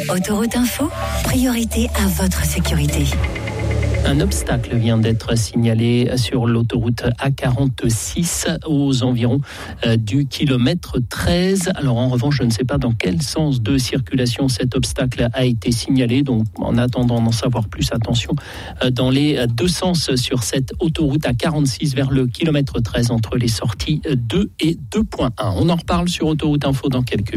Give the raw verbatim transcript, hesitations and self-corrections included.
Autoroute Info, priorité à votre sécurité. Un obstacle vient d'être signalé sur l'autoroute A quarante-six aux environs du kilomètre treize. Alors en revanche, je ne sais pas dans quel sens de circulation cet obstacle a été signalé. Donc en attendant d'en savoir plus, attention dans les deux sens sur cette autoroute A quarante-six vers le kilomètre treize entre les sorties deux et deux point un. On en reparle sur Autoroute Info dans quelques